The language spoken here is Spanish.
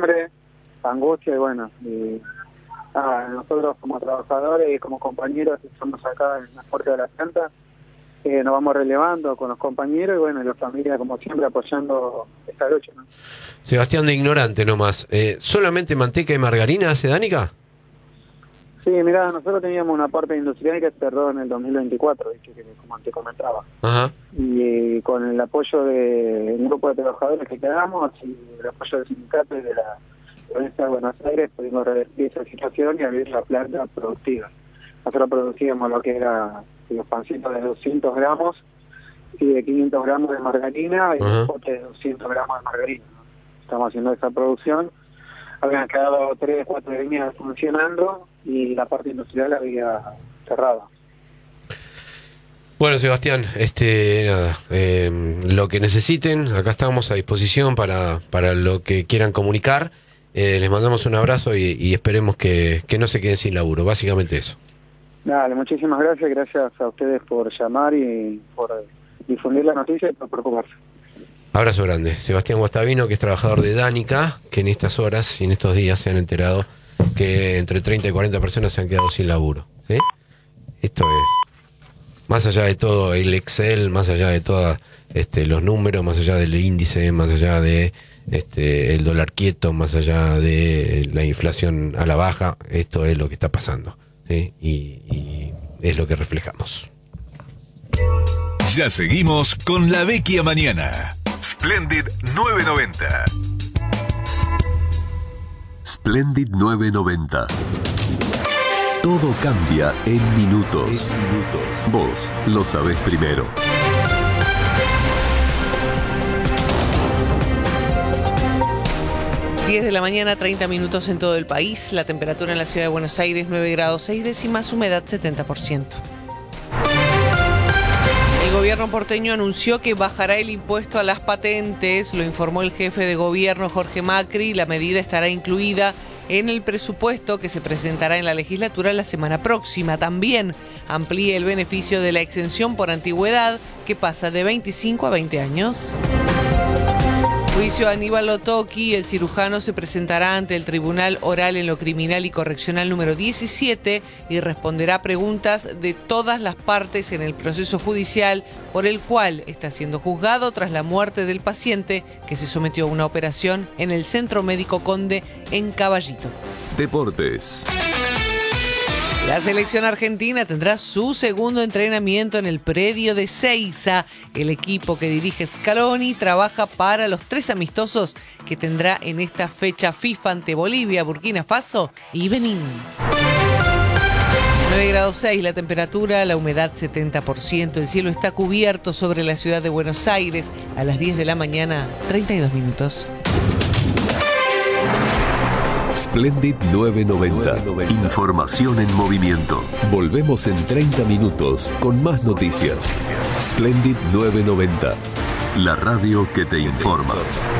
hambre, angustia y bueno, nosotros como trabajadores y como compañeros que estamos acá en la puerta de la planta, nos vamos relevando con los compañeros y bueno, y la familia como siempre apoyando esta lucha, ¿no? Sebastián, de ignorante nomás, ¿solamente manteca y margarina hace Danica? Sí, mirá, nosotros teníamos una parte industrial que cerró en el 2024, como te comentaba. Ajá. Y con el apoyo de un grupo de trabajadores que quedamos y el apoyo del sindicato y de la provincia de Buenos Aires pudimos revertir esa situación y abrir la planta productiva. Nosotros producíamos lo que era los pancitos de 200 gramos y de 500 gramos de margarina y los potes de 200 gramos de margarina, ¿no? Estamos haciendo esa producción. Habían quedado 3, 4 líneas funcionando y la parte industrial había cerrado. Bueno, Sebastián, nada, lo que necesiten, acá estamos a disposición para lo que quieran comunicar. Les mandamos un abrazo y esperemos que no se queden sin laburo, básicamente eso. Dale, muchísimas gracias a ustedes por llamar y por difundir la noticia y por preocuparse. Abrazo grande. Sebastián Guastavino, que es trabajador de Danica, que en estas horas y en estos días se han enterado que entre 30 y 40 personas se han quedado sin laburo, ¿sí? Esto es, más allá de todo el Excel, más allá de todos los números, más allá del índice, más allá de el dólar quieto, más allá de la inflación a la baja, esto es lo que está pasando, ¿sí? Y es lo que reflejamos. Ya seguimos con La Vecchia Mañana. Splendid 990. Splendid 990. Todo cambia en minutos. Vos lo sabés primero. De la mañana, 30 minutos en todo el país. La temperatura en la ciudad de Buenos Aires, 9 grados 6 décimas, humedad 70%. El gobierno porteño anunció que bajará el impuesto a las patentes, lo informó el jefe de gobierno Jorge Macri. La medida estará incluida en el presupuesto que se presentará en la legislatura la semana próxima. También amplía el beneficio de la exención por antigüedad, que pasa de 25 a 20 años. Juicio a Aníbal Otoqui. El cirujano se presentará ante el Tribunal Oral en lo Criminal y Correccional número 17 y responderá preguntas de todas las partes en el proceso judicial por el cual está siendo juzgado tras la muerte del paciente que se sometió a una operación en el Centro Médico Conde en Caballito. Deportes. La selección argentina tendrá su segundo entrenamiento en el predio de Ezeiza. El equipo que dirige Scaloni trabaja para los 3 amistosos que tendrá en esta fecha FIFA ante Bolivia, Burkina Faso y Benín. 9 grados 6 la temperatura, la humedad 70%. El cielo está cubierto sobre la ciudad de Buenos Aires. A las 10 de la mañana, 32 minutos. Splendid 990. Información en movimiento. Volvemos en 30 minutos con más noticias. Splendid 990. La radio que te informa.